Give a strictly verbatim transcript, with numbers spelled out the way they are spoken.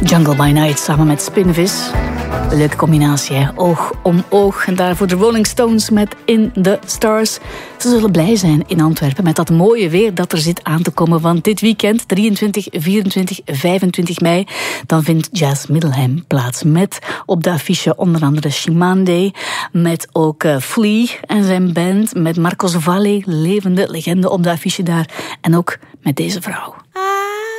Jungle by Night samen met Spinvis. Leuke combinatie, hè? Oog om oog. En daarvoor de Rolling Stones met In the Stars. Ze zullen blij zijn in Antwerpen met dat mooie weer dat er zit aan te komen. Want dit weekend, drieëntwintig, vierentwintig, vijfentwintig mei... dan vindt Jazz Middelheim plaats. Met op de affiche onder andere Shimande. Met ook uh, Flea en zijn band. Met Marcos Valle, levende legende op de affiche daar. En ook met deze vrouw.